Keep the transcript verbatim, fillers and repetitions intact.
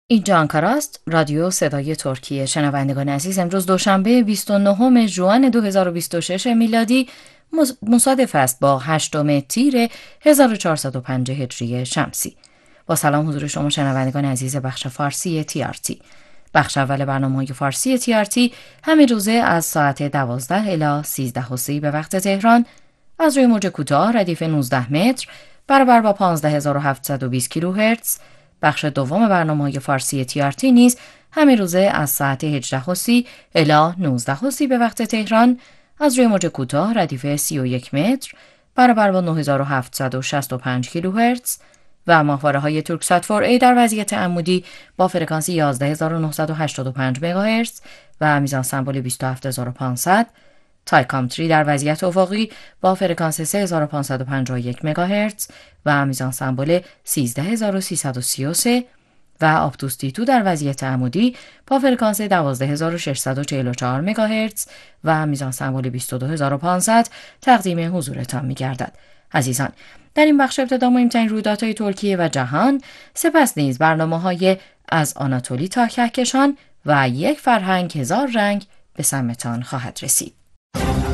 اینجا آنکاراست، رادیو صدای ترکیه. شنوندگان عزیز، امروز دوشنبه بیست و نهم ژوئن دو هزار و بیست و شش میلادی مصادف است با هشتم تیر هزار و چهارصد و پنج هجری شمسی. با سلام حضور شما شنوندگان عزیز بخش فارسی تی آر تی. بخش اول برنامه‌های فارسی تی آر تی همه روزه از ساعت دوازده الی سیزده و سی به وقت تهران از روی موج کوتاه ردیف نوزده متر برابر با پانزده هزار و هفتصد و بیست کیلوهرتز. بخش دوم برنامه‌های فارسی تی آر تی نیز همه روزه از ساعت هجده و سی الی نوزده و سی به وقت تهران از روی موج کوتاه ردیف سی و یک متر برابر با نه هزار و هفتصد و شصت و پنج کیلوهرتز و ماهواره‌های تورکسات فور ای در وضعیت عمودی با فرکانس یازده هزار و نهصد و هشتاد و پنج مگاهرتز و میزان سمبل بیست و هفت هزار و پانصد، تایکام تری در وضعیت افقی با فرکانس سه هزار و پانصد و پنجاه و یک مگاهرتز و میزان سمبل سیزده هزار و سیصد و سی و سه و آپتوس تی دو در وضعیت عمودی با فرکانس دوازده هزار و ششصد و چهل و چهار مگاهرتز و میزان سمبل بیست و دو هزار و پانصد تقدیم حضورتان می‌گردد. عزیزان، در این بخش ابتدا مهمترین رویدادهای ترکیه و جهان، سپس نیز برنامه‌های از آناتولی تا کهکشان و یک فرهنگ هزار رنگ به سمتان خواهد رسید.